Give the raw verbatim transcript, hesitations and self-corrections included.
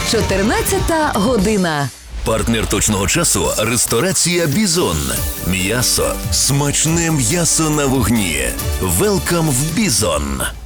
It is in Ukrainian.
чотирнадцята година. Партнер точного часу – ресторація «Бізон». М'ясо. Смачне м'ясо на вогні. Велкам в «Бізон».